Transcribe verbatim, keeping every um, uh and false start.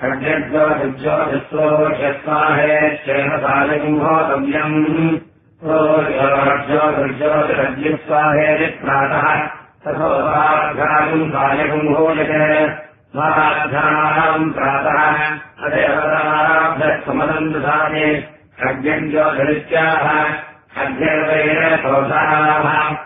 खड्गज्योतिज्योतिस्वोषस्वाहेश्चेन होतव्यम् ज्योतिर्ज्योतिरज्युस्वाहेरिप्रातः तथोपाघ्रातुम् कायकम् भोजते महाघ्राणाम् प्रातः अदेवताभ्यः दधाति खड्गज्योतिरित्याह खड्गेन सोधाः